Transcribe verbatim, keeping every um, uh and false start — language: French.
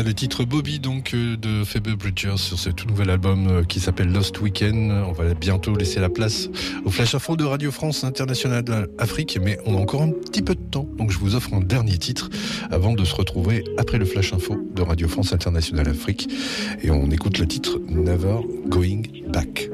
le titre Bobby donc euh, de Phoebe Bridgers sur ce tout nouvel album euh, qui s'appelle Lost Weekend. On va bientôt laisser la place au Flash Info de Radio France Internationale Afrique, mais on a encore un petit peu de temps, donc je vous offre un dernier titre avant de se retrouver après le Flash Info de Radio France Internationale Afrique, et on écoute le titre Never Going Back.